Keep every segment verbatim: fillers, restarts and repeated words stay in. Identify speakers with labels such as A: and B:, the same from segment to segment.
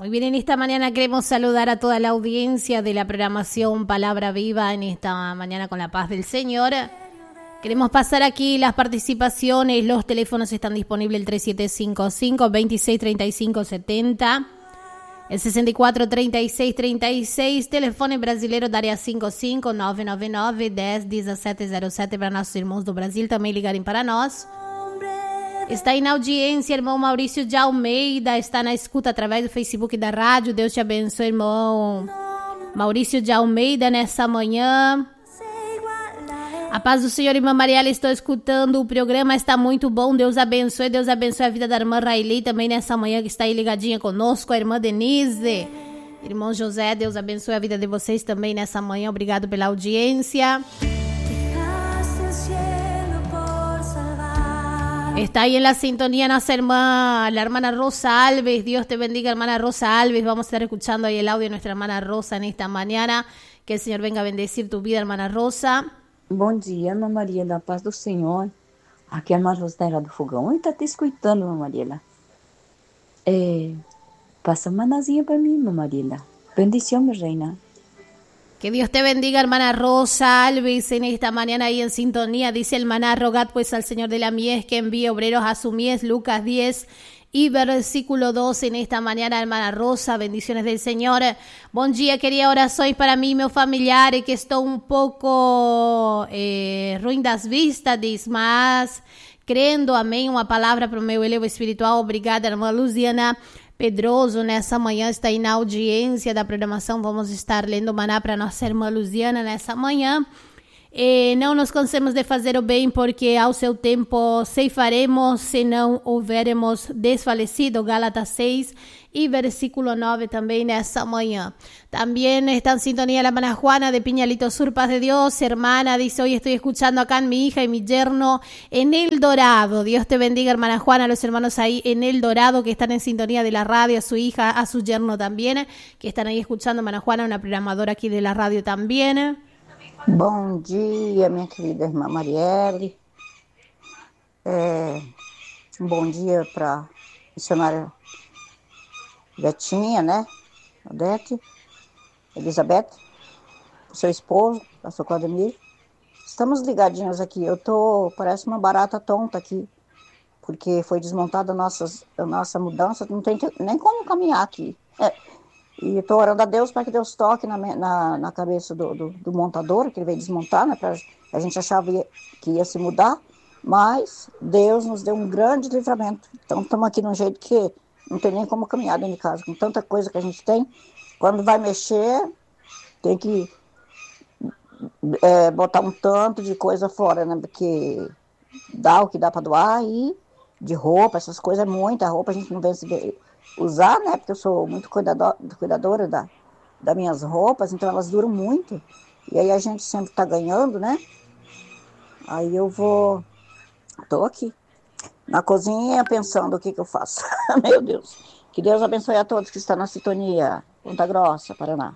A: Muy bien, en esta mañana queremos saludar a toda la audiencia de la programación Palabra Viva en esta mañana con la paz del Señor. Queremos pasar aquí las participaciones, los teléfonos están disponibles el tres siete cinco cinco, veintiséis treinta y cinco setenta, el sesenta y cuatro treinta y seis treinta y seis, telefone brasileiro da área cinco cinco nove nove nove, dez dezessete zero sete para nossos irmãos do Brasil também ligarem para nós. Está aí na audiência, irmão Maurício de Almeida, está na escuta através do Facebook da rádio. Deus te abençoe, irmão Maurício de Almeida, nessa manhã. A paz do Senhor, irmã Mariela, estou escutando o programa, está muito bom. Deus abençoe, Deus abençoe a vida da irmã Raili também nessa manhã que está aí ligadinha conosco, a irmã Denise. Irmão José, Deus abençoe a vida de vocês também nessa manhã. Obrigado pela audiência. Está ahí en la sintonía nuestra hermana, la hermana Rosa Alves. Dios te bendiga, hermana Rosa Alves. Vamos a estar escuchando ahí el audio de nuestra hermana Rosa en esta mañana. Que el Señor venga a bendecir tu vida, hermana Rosa.
B: Bom dia, irmã Mariela, a paz do Senhor. Aqui é a irmã Rosdera do Fogão. E tá te escutando, irmã Mariela. É, passa uma manazinha para mim, irmã Mariela. Bendición, mi reina.
A: Que Dios te bendiga, hermana Rosa Alves, en esta mañana ahí en sintonía. Dice el maná, rogad pues al Señor de la mies que envíe obreros a su mies. Lucas diez y versículo dos en esta mañana, hermana Rosa. Bendiciones del Señor. Bom dia, queria orações para mim e meu familiar, que estou um pouco eh, ruim das vistas, diz, mas crendo, amém, uma palavra para o meu elevo espiritual. Obrigada, irmã Luziana Pedroso, nessa manhã está aí na audiência da programação. Vamos estar lendo maná para nossa irmã Luziana nessa manhã. E não nos cansemos de fazer o bem, porque ao seu tempo ceifaremos se não houvermos desfalecido. Gálatas seis e versículo nove também nessa manhã. También está en sintonía la hermana Juana de Piñalito Sur, paz de Dios, hermana, dice, hoy estoy escuchando acá a mi hija y mi yerno en El Dorado. Dios te bendiga, hermana Juana, a los hermanos ahí en El Dorado que están en sintonía de la radio, a su hija, a su yerno también, que están ahí escuchando, hermana Juana, una programadora aquí de la radio también.
C: Bom dia, minha querida irmã Marielle. É, um bom dia para a missionária Betinha, né? Odete, Elizabeth, seu esposo, pastor Claudemir. Estamos ligadinhos aqui. Eu tô, parece uma barata tonta aqui, porque foi desmontada a, nossas, a nossa mudança, não tem nem como caminhar aqui. É, e estou orando a Deus para que Deus toque na, na, na cabeça do, do, do montador, que ele veio desmontar, né? Pra, a gente achava que ia se mudar, mas Deus nos deu um grande livramento. Então estamos aqui de um jeito que não tem nem como caminhar dentro de casa, com tanta coisa que a gente tem. Quando vai mexer, tem que é, botar um tanto de coisa fora, né? Porque dá o que dá para doar, e de roupa, essas coisas, é muita roupa, a gente não vê se usar, né? Porque eu sou muito cuidador, cuidadora da, das minhas roupas, então elas duram muito. E aí a gente sempre está ganhando, né? Aí eu vou... Estou aqui na cozinha pensando o que, que eu faço. Meu Deus. Que Deus abençoe a todos que estão na sintonia. Ponta Grossa, Paraná.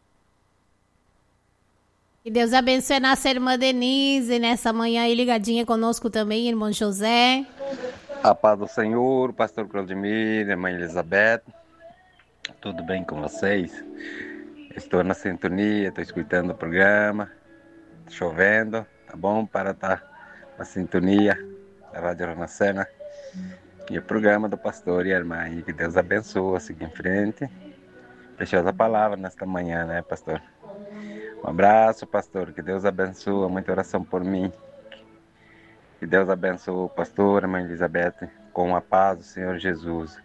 A: Que Deus abençoe a nossa irmã Denise nessa manhã aí ligadinha conosco também, irmão José.
D: A paz do Senhor, pastor Claudemir, irmã Elizabeth. Tudo bem com vocês? Estou na sintonia, estou escutando o programa. Chovendo, tá bom para estar na sintonia da Rádio Renascença e o programa do pastor e a irmã. E que Deus abençoe, siga em frente. Preciosa palavra nesta manhã, né, pastor? Um abraço, pastor, que Deus abençoe, muita oração por mim. Que Deus abençoe o pastor, a irmã Elizabeth, com a paz do Senhor Jesus.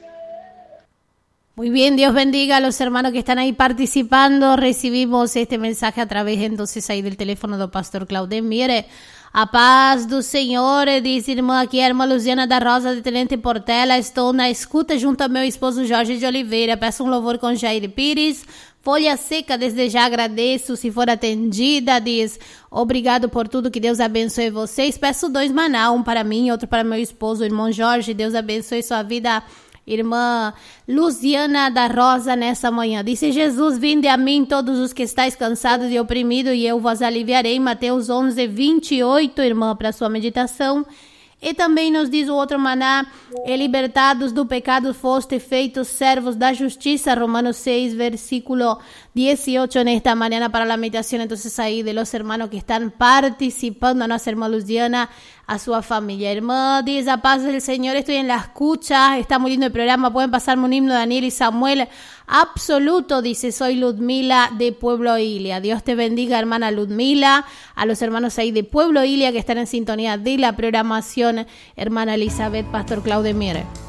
A: Muy bien, Dios bendiga a los hermanos que están ahí participando. Recibimos este mensaje a través entonces ahí del teléfono do pastor Claudemir. A paz do Senhor, diz irmã aqui, a irmã Luziana da Rosa de Tenente Portela. Estou na escuta junto ao meu esposo Jorge de Oliveira. Peço um louvor com Jair Pires. Folha seca, desde já agradeço se for atendida, diz, obrigado por tudo, que Deus abençoe vocês. Peço dois maná, um para mim, outro para meu esposo, o irmão Jorge. Deus abençoe sua vida, irmã Luziana da Rosa, nessa manhã. Disse Jesus, vinde a mim todos os que estáis cansados e oprimidos, e eu vos aliviarei. Mateus onze, vinte e oito, irmã, para sua meditação E também nos diz o outro maná, e libertados do pecado foste feitos servos da justiça, Romanos seis, versículo dieciocho, nesta mañana para la meditación, entonces ahí de los hermanos que están participando, ¿no? Hermana Luciana, a su familia. Hermano, dice, a paz del Señor, estoy en la escucha, está muy lindo el programa, pueden pasarme un himno, Daniel y Samuel, absoluto, dice, soy Ludmila de Pueblo Ilia. Dios te bendiga, hermana Ludmila, a los hermanos ahí de Pueblo Ilia que están en sintonía de la programación, hermana Elizabeth, Pastor Claudemir.